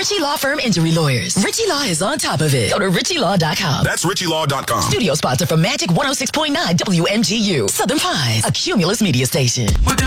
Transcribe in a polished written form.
Ritchie Law Firm Injury Lawyers. Ritchie Law is on top of it. Go to ritchielaw.com. That's ritchielaw.com. Studio sponsor for Magic 106.9 WMGU. Southern Pines, a Cumulus media station.